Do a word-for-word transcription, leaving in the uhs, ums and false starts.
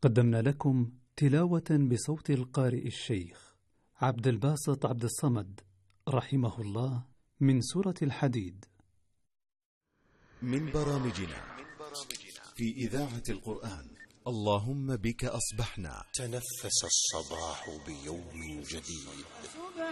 قدمنا لكم تلاوة بصوت القارئ الشيخ عبد الباسط عبد الصمد رحمه الله من سورة الحديد. من برامجنا في إذاعة القرآن. اللهم بك أصبحنا. تنفس الصباح بيوم جديد.